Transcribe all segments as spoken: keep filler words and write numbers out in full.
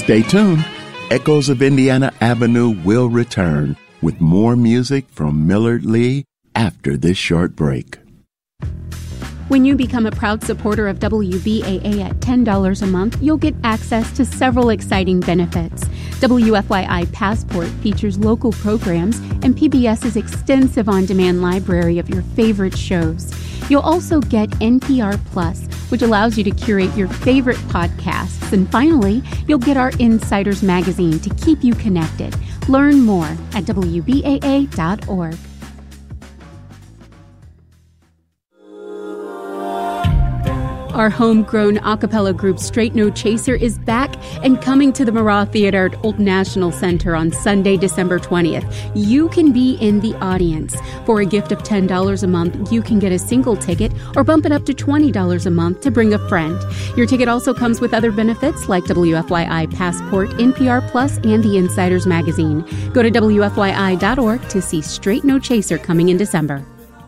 Stay tuned. Echoes of Indiana Avenue will return with more music from Millard Lee after this short break. When you become a proud supporter of W B A A at ten dollars a month, you'll get access to several exciting benefits. W F Y I Passport features local programs and PBS's extensive on-demand library of your favorite shows. You'll also get N P R Plus, which allows you to curate your favorite podcasts. And finally, you'll get our Insiders magazine to keep you connected. Learn more at W B A A dot org. Our homegrown a cappella group Straight No Chaser is back and coming to the Murrah Theater at Old National Center on Sunday, December twentieth. You can be in the audience. For a gift of ten dollars a month, you can get a single ticket or bump it up to twenty dollars a month to bring a friend. Your ticket also comes with other benefits like W F Y I Passport, N P R Plus, and the Insiders magazine. Go to W F Y I dot org to see Straight No Chaser coming in December.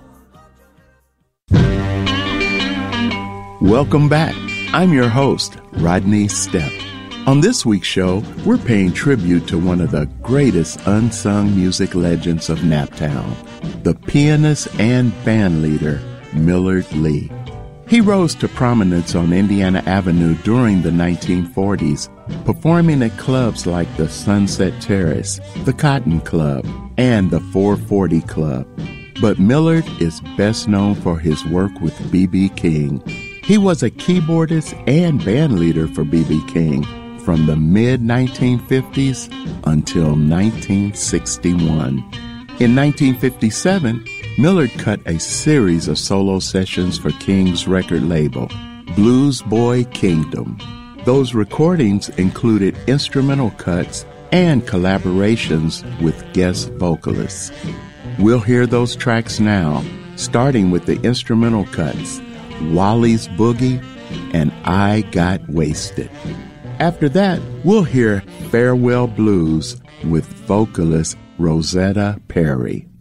Welcome back. I'm your host, Rodney Stepp. On this week's show, we're paying tribute to one of the greatest unsung music legends of Naptown, the pianist and band leader, Millard Lee. He rose to prominence on Indiana Avenue during the nineteen forties, performing at clubs like the Sunset Terrace, the Cotton Club, and the four forty Club. But Millard is best known for his work with B B King. He was a keyboardist and band leader for B B King from the mid nineteen fifties until nineteen sixty-one. In nineteen fifty-seven, Millard cut a series of solo sessions for King's record label, Blues Boy Kingdom. Those recordings included instrumental cuts and collaborations with guest vocalists. We'll hear those tracks now, starting with the instrumental cuts, Wally's Boogie and I Got Wasted. After that, we'll hear Farewell Blues with vocalist Rosetta Perry.